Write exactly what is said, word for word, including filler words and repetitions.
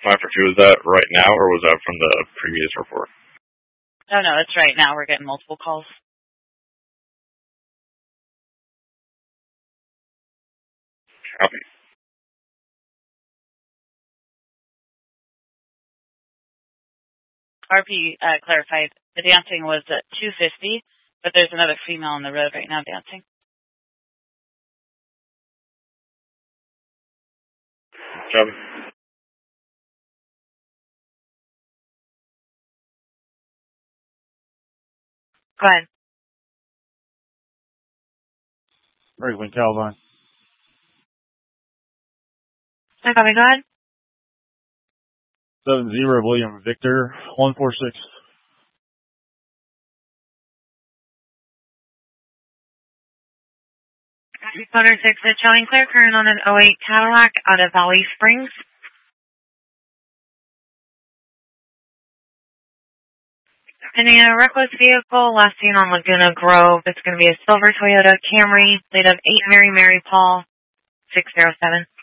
five for two, is that right now, or was that from the previous report? No, no, it's right now. We're getting multiple calls. Copy. R P uh, clarified the dancing was at two fifty, but there's another female on the road right now dancing. Copy. Go ahead. Franklin Calvine. Hi, copy. Go ahead. Seven zero William Victor one four six. Motor six is showing clear current on an oh eight Cadillac out of Valley Springs. And a reckless vehicle last seen on Laguna Grove. It's going to be a silver Toyota Camry, plate of eight Mary Mary Paul six zero seven.